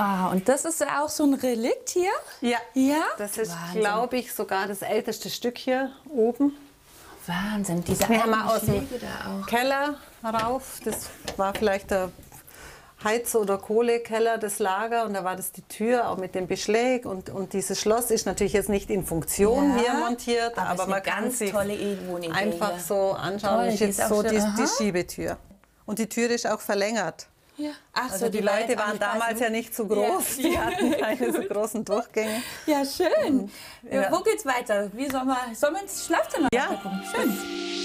Ah, und das ist auch so ein Relikt hier? Ja, Ja? das ist, Wahnsinn. glaube ich, sogar das älteste Stück hier oben. Wahnsinn, diese Wir haben alten mal aus dem Schläge da auch. Keller rauf. Das war vielleicht der Heiz- oder Kohlekeller, das Lager. Und da war das die Tür, auch mit dem Beschlag. Und dieses Schloss ist natürlich jetzt nicht in Funktion Ja, hier montiert, aber aber ist man eine kann ganz sich tolle Wohnidee einfach hier. so anschauen. Toll, Das ist die jetzt ist auch so schön, die aha. Schiebetür. Und die Tür ist auch verlängert. Ja. Ach Also so, die war Leute jetzt auch waren nicht damals passend. ja nicht so groß, die hatten keine so großen Durchgänge. Ja, schön. Ja. Wo geht's weiter? Wie sollen wir ins Schlafzimmer Ja. gucken? Schön.